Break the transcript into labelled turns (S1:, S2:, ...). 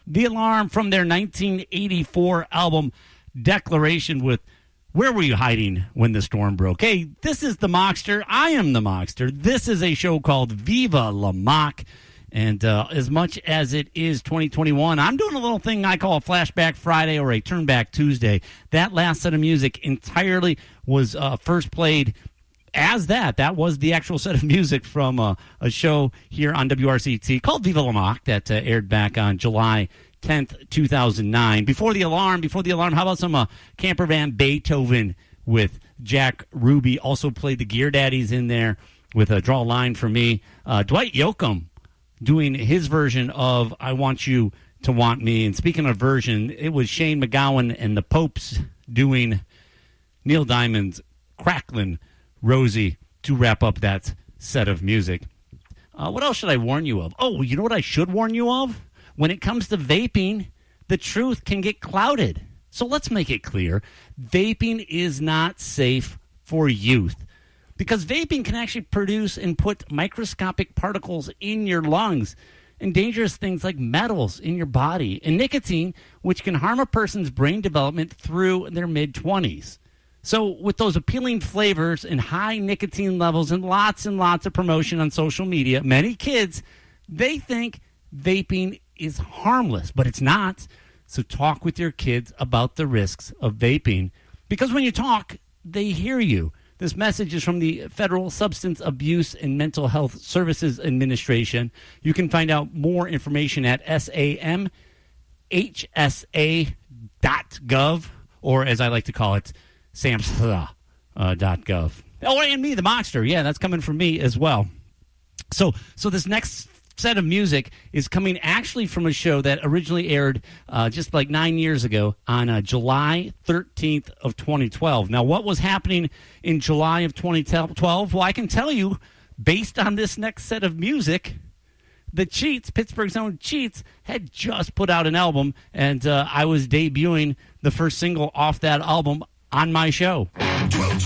S1: The Alarm from their 1984 album Declaration with Where Were You Hiding When the Storm Broke? Hey, this is the Mockster. I am the Mockster. This is a show called Viva La Mock. And as much as it is 2021, I'm doing a little thing I call a Flashback Friday or a Turnback Tuesday. That last set of music entirely was first played as that. That was the actual set of music from a show here on WRCT called Viva La Mock that aired back on July 10th, 2009. Before the alarm, how about some Camper Van Beethoven with Jack Ruby? Also played the Gear Daddies in there with a Draw a Line for Me. Dwight Yoakam doing his version of I Want You to Want Me. And speaking of version, it was Shane McGowan and the Popes doing Neil Diamond's Cracklin' Rosie to wrap up that set of music. What else should I warn you of? Oh, you know what I should warn you of? When it comes to vaping, the truth can get clouded. So let's make it clear. Vaping is not safe for youth, because vaping can actually produce and put microscopic particles in your lungs and dangerous things like metals in your body and nicotine, which can harm a person's brain development through their mid-20s. So with those appealing flavors and high nicotine levels and lots of promotion on social media, many kids, they think vaping is harmless, but it's not. So talk with your kids about the risks of vaping, because when you talk, they hear you. This message is from the Federal Substance Abuse and Mental Health Services Administration. You can find out more information at samhsa.gov, or as I like to call it, samhsa.gov. Oh, and me, the Mockster. Yeah, that's coming from me as well. So this next set of music is coming actually from a show that originally aired just like 9 years ago on July 13th of 2012. Now, what was happening in July of 2012? Well, I can tell you, based on this next set of music, the Cheats, Pittsburgh's own Cheats, had just put out an album, and I was debuting the first single off that album on my show.
S2: 12